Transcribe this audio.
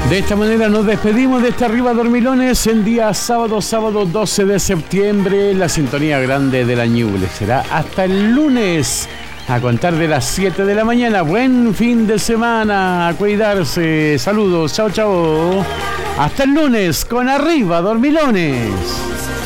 De esta manera nos despedimos de este Arriba Dormilones en día sábado 12 de septiembre, la sintonía grande de la Ñuble. Será hasta el lunes a contar de las 7 de la mañana. Buen fin de semana, a cuidarse. Saludos, chao, chao. Hasta el lunes con Arriba Dormilones.